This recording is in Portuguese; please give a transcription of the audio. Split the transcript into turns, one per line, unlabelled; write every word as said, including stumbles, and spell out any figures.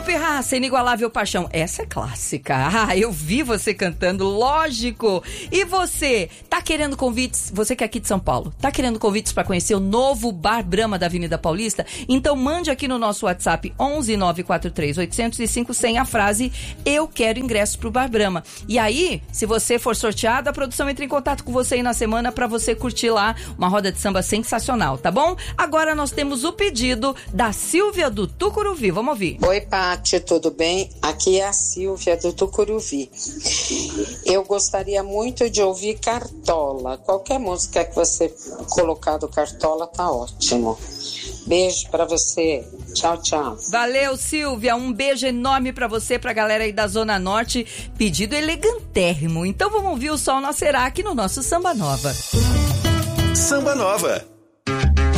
Grupo Raça, Inigualável Paixão. Essa é clássica. Ah, eu vi você cantando, lógico. E você, tá querendo convites? Você que é aqui de São Paulo, tá querendo convites para conhecer o novo Bar Brahma da Avenida Paulista? Então mande aqui no nosso WhatsApp onze nove quatro três oito zero cinco zero a frase "Eu quero ingressos pro Bar Brahma". E aí, se você for sorteado, a produção entra em contato com você aí na semana para você curtir lá uma roda de samba sensacional, tá bom? Agora nós temos o pedido da Silvia do Tucuruvi. Vamos ouvir.
Oi, Pati, tudo bem? Aqui é a Silvia do Tucuruvi. Eu gostaria muito de ouvir Cartola. Qualquer música que você colocar do Cartola tá ótimo. Beijo pra você. Tchau, tchau.
Valeu, Silvia. Um beijo enorme pra você, pra galera aí da Zona Norte. Pedido elegantérrimo. Então vamos ouvir o Sol Nascerá aqui no nosso Samba Nova.
Samba Nova.